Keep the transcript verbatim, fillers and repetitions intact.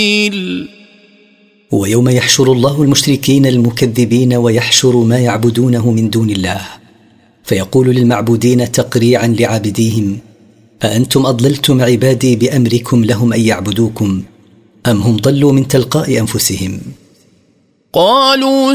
ويوم يحشر الله المشركين المكذبين ويحشر ما يعبدونه من دون الله، فيقول للمعبودين تقريعا لعابديهم: أأنتم أضللتم عبادي بأمركم لهم أن يعبدوكم، أم هم ضلوا من تلقاء أنفسهم؟ قالوا